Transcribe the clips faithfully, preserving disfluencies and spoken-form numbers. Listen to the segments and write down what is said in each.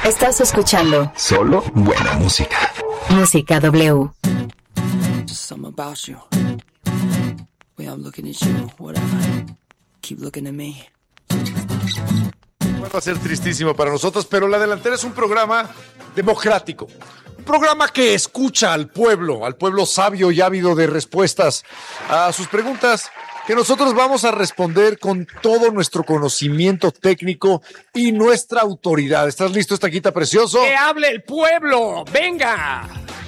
Estás escuchando solo buena música. Música W. Just something about you. Way I'm looking at you, whatever. Keep looking at me. Va a ser tristísimo para nosotros, pero La Delantera es un programa democrático. Un programa que escucha al pueblo, al pueblo sabio y ávido de respuestas a sus preguntas, que nosotros vamos a responder con todo nuestro conocimiento técnico y nuestra autoridad. ¿Estás listo, Estaquita Precioso? ¡Que hable el pueblo! ¡Venga!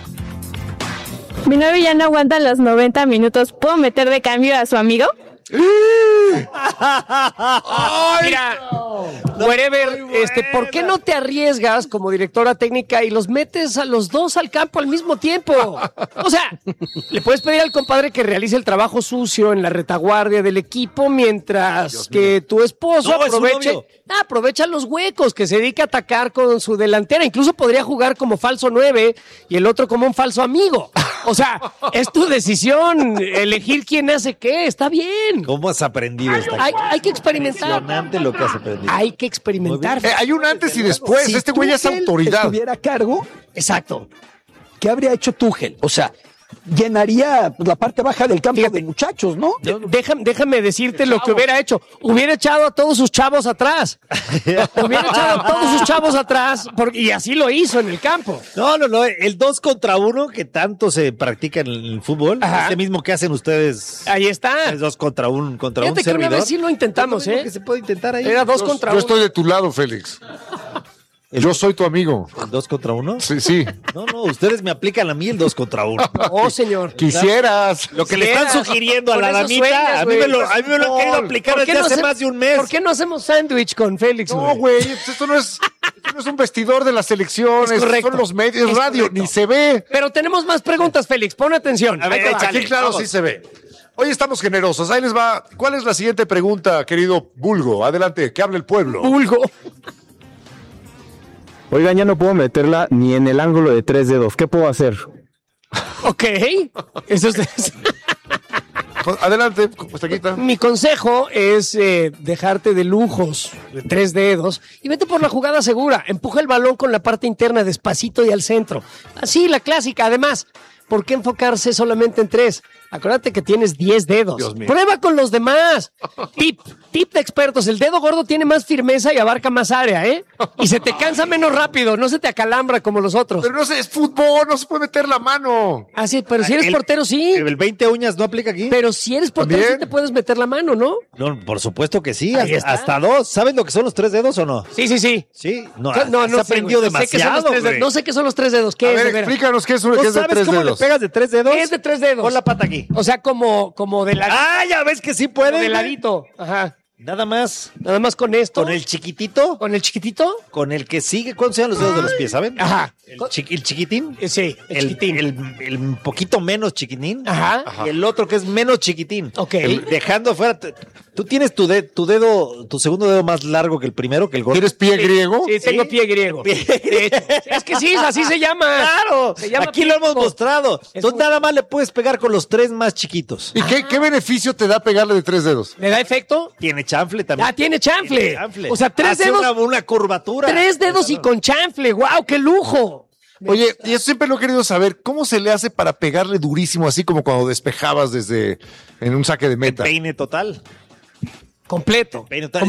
Mi novio ya no aguanta los noventa minutos. ¿Puedo meter de cambio a su amigo? Mira, wherever, este, ¿por qué no te arriesgas como directora técnica y los metes a los dos al campo al mismo tiempo? O sea, le puedes pedir al compadre que realice el trabajo sucio en la retaguardia del equipo mientras que tu esposo No, es su aproveche, novio. ah, aprovecha los huecos, que se dedica a atacar con su delantera. Incluso podría jugar como falso nueve y el otro como un falso amigo. O sea, es tu decisión elegir quién hace qué. Está bien. ¿Cómo has aprendido esta Hay, hay que experimentar. Impresionante lo que has aprendido. Hay que experimentar. Eh, hay un antes y después. Si Este güey es Tuchel autoridad. estuviera a cargo, Exacto. ¿qué habría hecho Tuchel? O sea, llenaría pues, la parte baja del campo Fíjate. de muchachos, ¿no? De- déjame, déjame decirte lo que hubiera hecho. Hubiera echado a todos sus chavos atrás. Hubiera echado a todos sus chavos atrás porque, y así lo hizo en el campo. No, no, no. El dos contra uno que tanto se practica en el fútbol, Ajá. este mismo que hacen ustedes. Ahí está. Es dos contra un contra Fíjate un que una servidor. vez sí lo intentamos, Es lo mismo ¿eh? que se puede intentar ahí. Era dos Yo- contra Yo uno. estoy de tu lado, Félix. Yo soy tu amigo. ¿El dos contra uno? Sí, sí. No, no, ustedes me aplican a mí el dos contra uno. Oh, señor. Quisieras. Lo que le están Quisieras. sugiriendo a Con la eso damita, sueñas, a mí me güey. lo, a mí me lo han querido aplicar ¿Por qué desde no hace hace- más de un mes. ¿Por qué no hacemos sándwich con Félix, No, güey? güey, esto no es, esto no es un vestidor de las selecciones, Es correcto. son los medios, Es radio, correcto. ni se ve. Pero tenemos más preguntas, Félix. Pon atención. A ver, Ahí te va. échale. Aquí claro vamos. sí se ve. Hoy estamos generosos, ahí les va. ¿Cuál es la siguiente pregunta, querido Bulgo? Adelante, que hable el pueblo. Pulgo. Oigan, ya no puedo meterla ni en el ángulo de tres dedos. ¿Qué puedo hacer? Ok. Eso es... Adelante, Estaquita. Mi consejo es eh, dejarte de lujos de tres dedos y vete por la jugada segura. Empuja el balón con la parte interna despacito y al centro. Así, la clásica. Además, ¿por qué enfocarse solamente en tres? Acuérdate que tienes diez dedos. Dios mío. Prueba con los demás. Tip, tip de expertos. El dedo gordo tiene más firmeza y abarca más área, ¿eh? Y se te cansa menos rápido, no se te acalambra como los otros. Pero no sé, es fútbol, no se puede meter la mano. Ah, sí, pero si eres El- portero, sí. ¿El veinte uñas no aplica aquí? Pero si eres portero, ¿También? sí te puedes meter la mano, ¿no? No, por supuesto que sí. Ahí Hasta, está. hasta dos. ¿Saben lo que son los tres dedos o no? Sí, sí, sí. Sí. No, No, no se sé, aprendió güey. No sé qué son los demasiado, tres dedos. güey. No sé qué son los tres dedos. ¿Qué A es, ver, de veras? explícanos qué es, un, ¿No qué es de sabes tres cómo dedos. le pegas de tres dedos? ¿Qué es de tres dedos? Pon la pata aquí. O sea, como, como de ladito. Ah, ya ves que sí como puede. de güey. ladito. Ajá. Nada más. Nada más con esto. Con el chiquitito, ¿Con el chiquitito? con el que sigue. ¿Cuántos sean los dedos de los pies, saben? Ajá. El, chi- el chiquitín. Eh, Sí, el, El, chiquitín. el, el poquito menos chiquitín. Ajá. Y el otro que es menos chiquitín. Ok. El- dejando afuera. t- Tú tienes tu, de- tu dedo, tu segundo dedo más largo que el primero, que el gordo. ¿Tienes pie griego? Sí, tengo pie griego. Pie- De hecho. Es que sí, así se llama. Claro, Se llama aquí lo hemos pico. mostrado. Es Entonces muy- nada más le puedes pegar con los tres más chiquitos. ¿Y qué, qué beneficio te da pegarle de tres dedos? ¿Le da efecto? Tiene chanfle también. Ah, tiene chanfle. Tiene chanfle. O sea, tres Hace dedos. Una, una curvatura. Tres dedos y con chanfle. ¡Wow! ¡Qué lujo! Oye, y eso siempre lo he querido saber, ¿cómo se le hace para pegarle durísimo, así como cuando despejabas desde en un saque de meta? Peine total. Completo. Peine total.